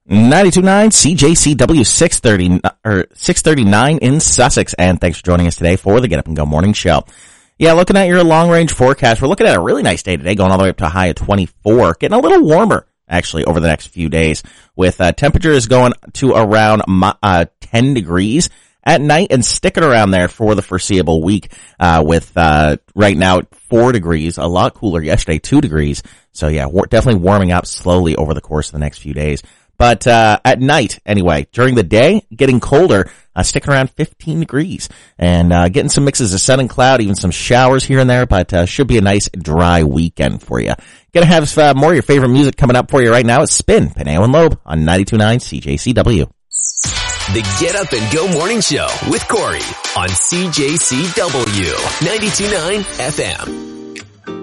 92.9 CJCW 639 in Sussex. And thanks for joining us today for the Get Up and Go Morning Show. Yeah, looking at your long-range forecast, we're looking at a really nice day today, going all the way up to a high of 24, getting a little warmer, actually, over the next few days, with temperatures going to around 10 degrees at night and sticking around there for the foreseeable week, with right now 4 degrees, a lot cooler yesterday, 2 degrees. So yeah, definitely warming up slowly over the course of the next few days. But at night, anyway, during the day, getting colder, sticking around 15 degrees. And getting some mixes of sun and cloud, even some showers here and there, but should be a nice dry weekend for you. Gonna have more of your favorite music coming up for you right now. It's Spin, Paneo and Loeb on 92.9 CJCW. The Get Up and Go Morning Show with Corey on CJCW 92.9 FM.